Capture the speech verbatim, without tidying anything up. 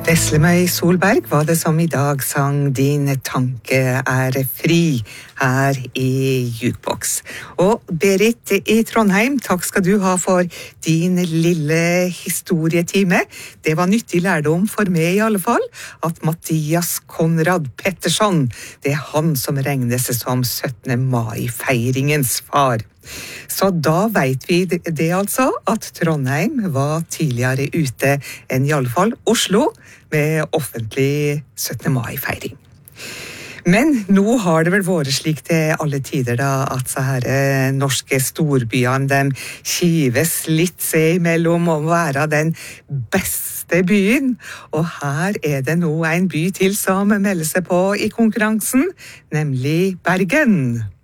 Veslemøy Solberg var det som i dag sang Din tanke er fri her i Jukebox. Og Berit i Trondheim, takk skal du ha for din lille historietime. Det var nyttig lærdom for meg i alle fall, at Mathias Konrad Pettersson, det er han som regnes som syttende mai-feiringens far. Så da vet vi det, det altså, at Trondheim var tidligere ute enn i alle fall Oslo med offentlig syttende mai-feiring. Men nå har det vel vært slik til alle tider da, at så her eh, norske storbyene, de kives litt seg imellom å være den beste byen. Og her er det nå en by til som melder seg på i konkurransen, nemlig Bergen.